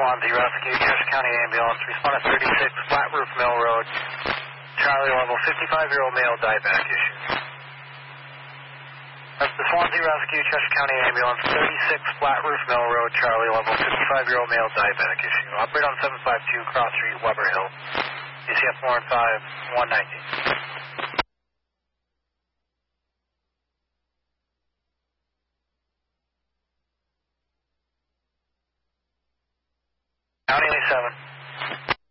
Swansea Rescue, Cheshire County Ambulance, respond to 36 Flat Roof Mill Road, Charlie level, 55-year-old male, diabetic issue. That's the Swansea Rescue, Cheshire County Ambulance, 36 Flat Roof Mill Road, Charlie level, 55-year-old male, diabetic issue. Operate on 752 Cross Street, Weber Hill, DCF 415, 119. County 7.